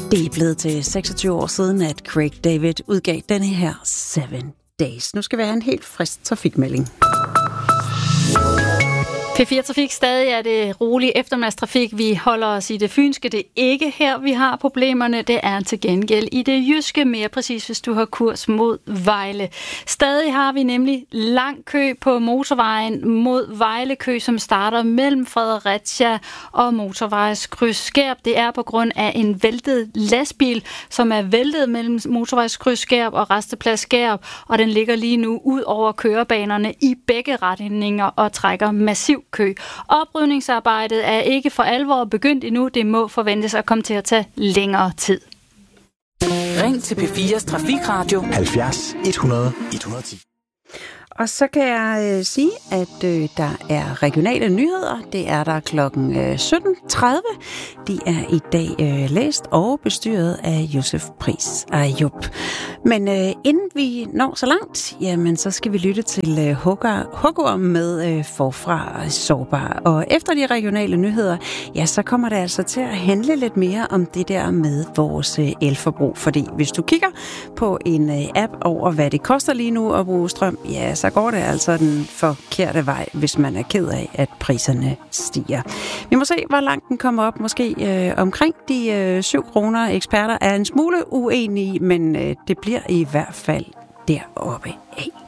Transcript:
Det er blevet til 26 år siden, at Craig David udgav denne her 7 Days. Nu skal vi have en helt frisk trafikmelding. P4 Trafik, stadig er det rolig eftermiddagstrafik. Vi holder os i det fynske. Det er ikke her, vi har problemerne. Det er til gengæld i det jyske, mere præcis, hvis du har kurs mod Vejle. Stadig har vi nemlig lang kø på motorvejen mod Vejle, kø, som starter mellem Fredericia og motorvejskryds Skærp. Det er på grund af en væltet lastbil, som er væltet mellem motorvejskryds Skærp og Rasteplads Skærp, og den ligger lige nu ud over kørebanerne i begge retninger og trækker massiv kø. Oprydningsarbejdet er ikke for alvor begyndt endnu. Det må forventes at komme til at tage længere tid. Ring til P4's Trafikradio 70 100 110. Og så kan jeg sige, at der er regionale nyheder. Det er der klokken 17.30. De er i dag læst og bestyret af Josef Pris Ayub. Men inden vi når så langt, jamen, så skal vi lytte til Hugger med Forfra Sårbar. Og efter de regionale nyheder, ja, så kommer det altså til at handle lidt mere om det der med vores elforbrug. Fordi hvis du kigger på en app over, hvad det koster lige nu at bruge strøm, ja, så går det altså den forkerte vej, hvis man er ked af, at priserne stiger. Vi må se, hvor langt den kommer op. Måske omkring de 7 kroner. Eksperter er en smule uenige, men det bliver i hvert fald deroppe af.